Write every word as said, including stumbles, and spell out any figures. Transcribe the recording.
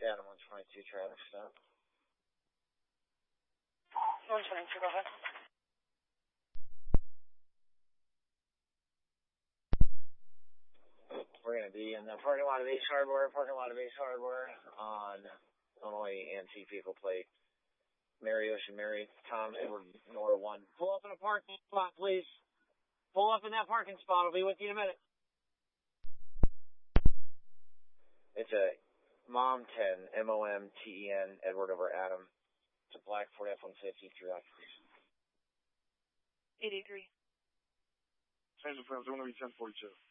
Adam one twenty-two traffic stop. one twenty-two, go ahead. We're going to be in the parking lot of Ace Hardware, parking lot of Ace Hardware on Illinois A N T vehicle plate. Mary Ocean Mary, Tom Edward Nora one. Pull up in a parking spot, please. Pull up in that parking spot. I'll be with you in a minute. It's a Mom ten, M O M T E N, Edward over Adam. It's a black Ford F one fifty, three occupation. eighty-three. Transit Friends, one ten forty-two.